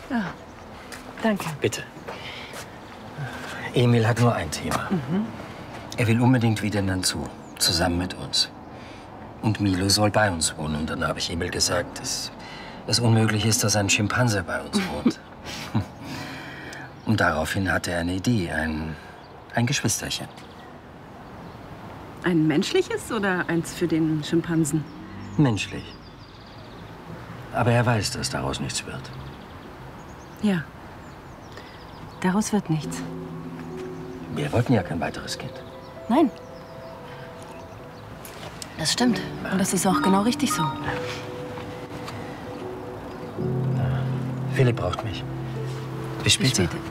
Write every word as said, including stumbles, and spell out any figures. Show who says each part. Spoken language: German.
Speaker 1: Ja, danke.
Speaker 2: Bitte. Emil hat nur ein Thema.
Speaker 1: Mhm.
Speaker 2: Er will unbedingt wieder Nanzhou, zusammen mit uns. Und Milo soll bei uns wohnen. Und dann habe ich Emil gesagt, dass es unmöglich ist, dass ein Schimpanse bei uns wohnt. Und daraufhin hatte er eine Idee, ein, ein Geschwisterchen.
Speaker 1: Ein menschliches oder eins für den Schimpansen?
Speaker 2: Menschlich. Aber er weiß, dass daraus nichts wird.
Speaker 1: Ja. Daraus wird nichts.
Speaker 2: Wir wollten ja kein weiteres Kind.
Speaker 1: Nein. Das stimmt. Und das ist auch genau richtig so.
Speaker 2: Philipp braucht mich. Bis später.
Speaker 1: Bis später.